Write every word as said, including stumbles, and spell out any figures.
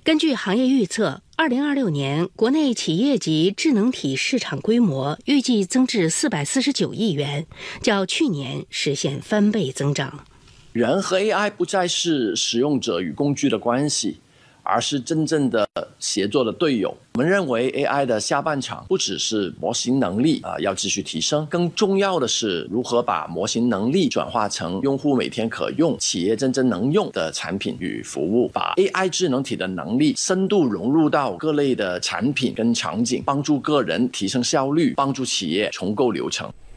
根据行业预测，二零二六年国内企业级智能体市场规模预计增至四百四十九亿元，较去年实现翻倍增长。 人和 A I 不再是使用者与工具的关系，而是真正的协作的队友。我们认为 A I 的下半场不只是模型能力啊、呃、要继续提升，更重要的是如何把模型能力转化成用户每天可用、企业真正能用的产品与服务，把 A I 智能体的能力深度融入到各类的产品跟场景，帮助个人提升效率，帮助企业重构流程。